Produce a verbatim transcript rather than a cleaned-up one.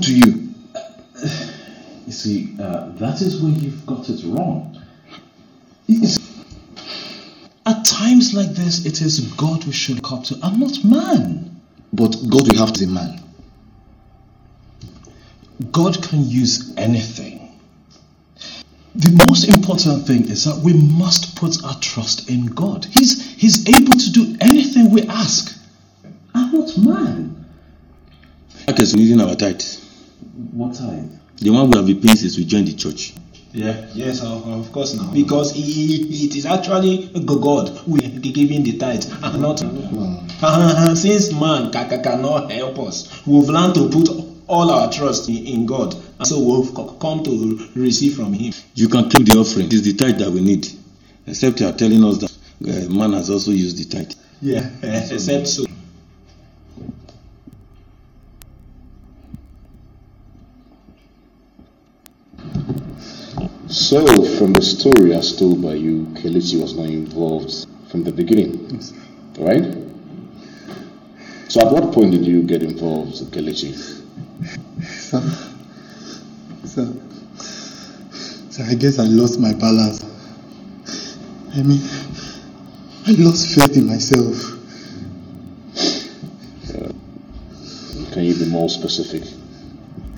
to you? You see, uh, that is where you've got it wrong. It's, at times like this, it is God we should look up to and not man. But God will have to be man. God can use anything. The most important thing is that we must put our trust in God. He's, he's able to do anything we ask, and not man. That is using our tithe. What tithe? The one we have been paying since we joined the church. Yeah, yes, of, of course now. Because he, it is actually God who is giving the tithe, and not uh, since man cannot help us, we've learned to put all our trust in, in God, and so we've come to receive from Him. You can claim the offering. It is the tithe that we need, except you are telling us that uh, man has also used the tithe. Yeah, uh, except so. So, from the story as told by you, Kelechi was not involved from the beginning, yes. Right? So, at what point did you get involved, Kelechi? So, so, so I guess I lost my balance. I mean, I lost faith in myself. Uh, can you be more specific?